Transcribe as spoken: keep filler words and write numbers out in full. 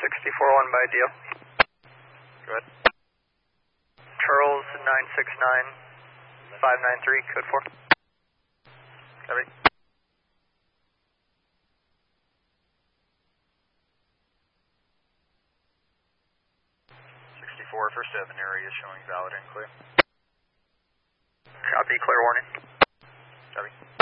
sixty-four one by deal. Go ahead. Charles nine six nine five nine three, code four. Copy. sixty-four for seven, area showing valid and clear. Copy, clear warning. Copy.